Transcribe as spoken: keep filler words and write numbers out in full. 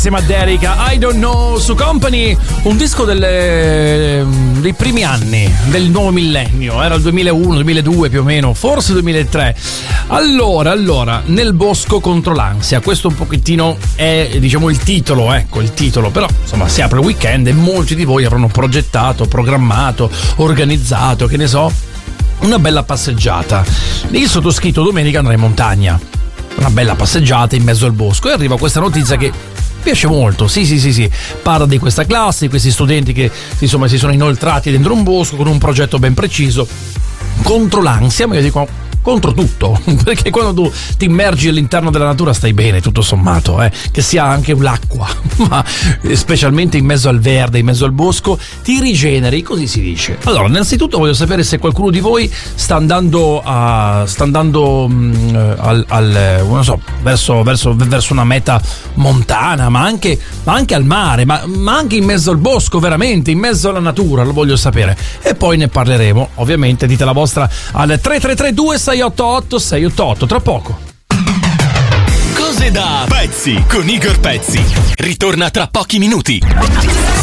Insieme a Derek, I Don't Know, su Company, un disco delle, dei primi anni del nuovo millennio, era il duemilauno, duemiladue più o meno, forse duemilatré. Allora, allora, Nel bosco contro l'ansia, questo un pochettino è, diciamo, il titolo, ecco, il titolo, però insomma si apre il weekend e molti di voi avranno progettato, programmato, organizzato, che ne so, una bella passeggiata. Il sottoscritto domenica andrà in montagna, una bella passeggiata in mezzo al bosco, e arriva questa notizia che piace molto. Sì, sì, sì, sì. Parla di questa classe, di questi studenti che insomma si sono inoltrati dentro un bosco con un progetto ben preciso contro l'ansia, ma io dico contro tutto, perché quando tu ti immergi all'interno della natura stai bene, tutto sommato, eh? Che sia anche l'acqua, ma specialmente in mezzo al verde, in mezzo al bosco, ti rigeneri, così si dice. Allora, innanzitutto voglio sapere se qualcuno di voi sta andando a sta andando mh, al, al non so, verso, verso, verso una meta montana, ma anche, ma anche al mare, ma, ma anche in mezzo al bosco, veramente, in mezzo alla natura, lo voglio sapere. E poi ne parleremo, ovviamente, dite la vostra al tre tre tre due sei otto otto sei otto otto, tra poco. Cose da pezzi con Igor Pezzi. Ritorna tra pochi minuti.